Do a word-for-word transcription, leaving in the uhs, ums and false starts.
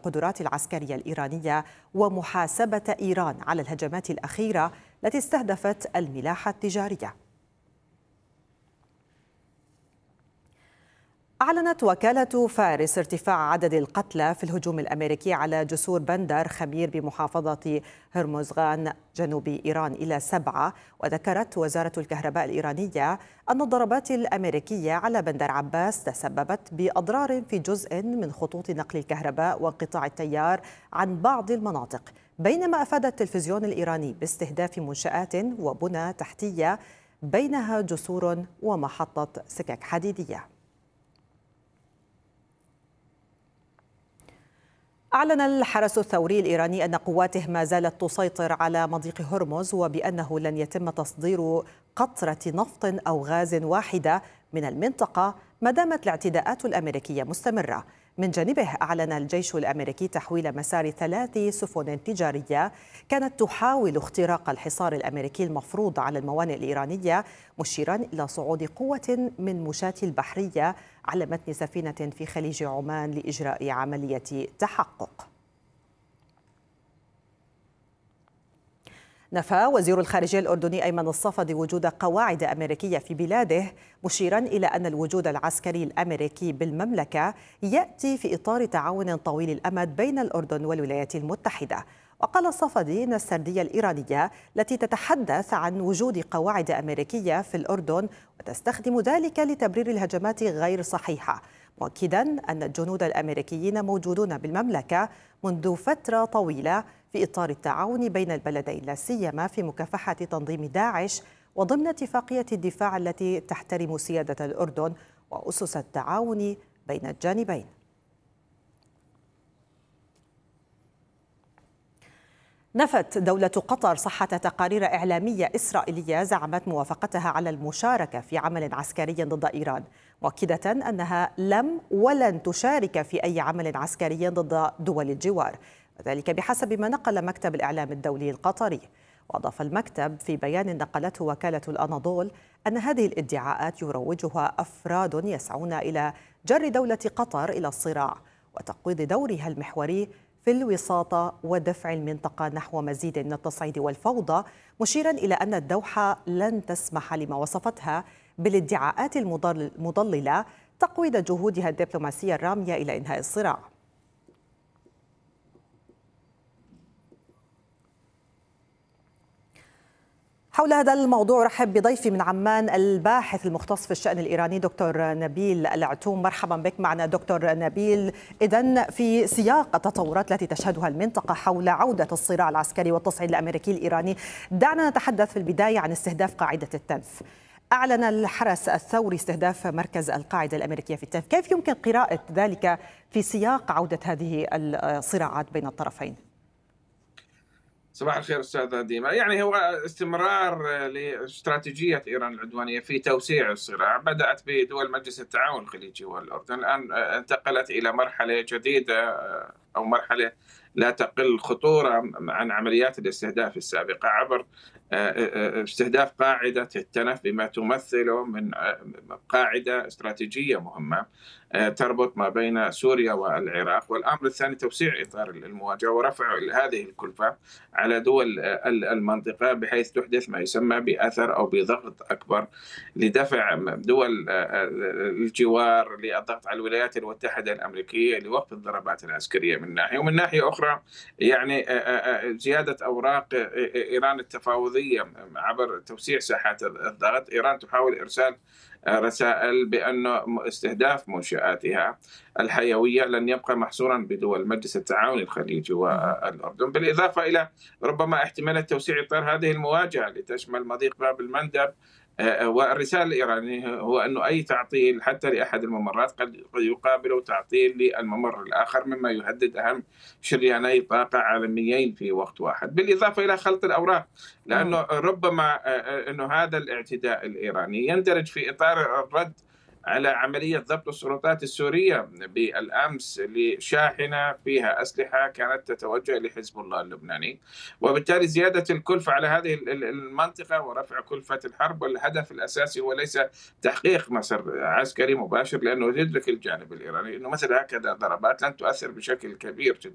القدرات العسكرية الإيرانية ومحاسبة إيران على الهجمات الأخيرة التي استهدفت الملاحة التجارية. أعلنت وكالة فارس ارتفاع عدد القتلى في الهجوم الأمريكي على جسور بندر خمير بمحافظة هرمزغان جنوب إيران إلى سبعة. وذكرت وزارة الكهرباء الإيرانية أن الضربات الأمريكية على بندر عباس تسببت بأضرار في جزء من خطوط نقل الكهرباء وانقطاع التيار عن بعض المناطق، بينما أفاد التلفزيون الإيراني باستهداف منشآت وبنى تحتية بينها جسور ومحطة سكك حديدية. أعلن الحرس الثوري الإيراني أن قواته ما زالت تسيطر على مضيق هرمز، وبأنه لن يتم تصدير قطرة نفط أو غاز واحدة من المنطقة ما دامت الاعتداءات الأمريكية مستمرة. من جانبه أعلن الجيش الأمريكي تحويل مسار ثلاث سفن تجارية كانت تحاول اختراق الحصار الأمريكي المفروض على الموانئ الإيرانية، مشيرا إلى صعود قوة من مشاة البحرية على متن سفينة في خليج عمان لإجراء عملية تحقق. نفى وزير الخارجية الأردني أيمن الصفدي وجود قواعد أمريكية في بلاده، مشيرا إلى أن الوجود العسكري الأمريكي بالمملكة يأتي في إطار تعاون طويل الأمد بين الأردن والولايات المتحدة. وقال الصفدي أن السردية الإيرانية التي تتحدث عن وجود قواعد أمريكية في الأردن وتستخدم ذلك لتبرير الهجمات غير صحيحة، مؤكدا أن الجنود الأمريكيين موجودون بالمملكة منذ فترة طويلة في إطار التعاون بين البلدين، لا سيما في مكافحة تنظيم داعش وضمن اتفاقية الدفاع التي تحترم سيادة الأردن وأسس التعاون بين الجانبين. نفت دولة قطر صحة تقارير إعلامية إسرائيلية زعمت موافقتها على المشاركة في عمل عسكري ضد إيران، مؤكدة أنها لم ولن تشارك في أي عمل عسكري ضد دول الجوار، وذلك بحسب ما نقل مكتب الإعلام الدولي القطري. وأضاف المكتب في بيان نقلته وكالة الأناضول أن هذه الادعاءات يروجها أفراد يسعون إلى جر دولة قطر إلى الصراع وتقويض دورها المحوري في الوساطة ودفع المنطقة نحو مزيد من التصعيد والفوضى، مشيرا إلى أن الدوحة لن تسمح لما وصفتها بالادعاءات المضللة تقويض جهودها الدبلوماسية الرامية إلى إنهاء الصراع. حول هذا الموضوع رحب بضيفي من عمان الباحث المختص في الشأن الإيراني دكتور نبيل العتوم. مرحبا بك معنا دكتور نبيل. إذن في سياق التطورات التي تشهدها المنطقة حول عودة الصراع العسكري والتصعيد الأمريكي الإيراني، دعنا نتحدث في البداية عن استهداف قاعدة التنف. أعلن الحرس الثوري استهداف مركز القاعدة الأمريكية في التنف، كيف يمكن قراءة ذلك في سياق عودة هذه الصراعات بين الطرفين؟ صباح الخير أستاذة ديما. يعني هو استمرار لاستراتيجية إيران العدوانية في توسيع الصراع، بدأت بدول مجلس التعاون الخليجي والأردن، الآن انتقلت إلى مرحلة جديدة أو مرحلة لا تقل خطورة عن عمليات الاستهداف السابقة عبر استهداف قاعدة التنف بما تمثله من قاعدة استراتيجية مهمة تربط ما بين سوريا والعراق. والأمر الثاني توسيع إطار المواجهة ورفع هذه الكلفة على دول المنطقة بحيث تحدث ما يسمى بأثر أو بضغط أكبر لدفع دول الجوار للضغط على الولايات المتحدة الأمريكية لوقف الضربات العسكرية من ناحية، ومن ناحية أخرى يعني زيادة أوراق إيران التفاوضية عبر توسيع ساحات الضغط. إيران تحاول إرسال رسائل بأن استهداف منشآتها الحيوية لن يبقى محصورا بدول مجلس التعاون الخليجي والأردن، بالإضافة إلى ربما احتمال توسيع إطار هذه المواجهة لتشمل مضيق باب المندب. والرسالة الإيرانية هو أنه أي تعطيل حتى لأحد الممرات قد يقابل تعطيل للممر الآخر، مما يهدد أهم شرياني طاقة عالميين في وقت واحد، بالإضافة إلى خلط الأوراق، لأنه ربما أنه هذا الاعتداء الإيراني يندرج في إطار الرد على عملية ضبط السلطات السورية بالأمس لشاحنة فيها أسلحة كانت تتوجه لحزب الله اللبناني، وبالتالي زيادة الكلفة على هذه المنطقة ورفع كلفة الحرب. والهدف الأساسي هو ليس تحقيق مسار عسكري مباشر، لأنه يدرك الجانب الإيراني أنه مثل هكذا ضربات لن تؤثر بشكل كبير جدا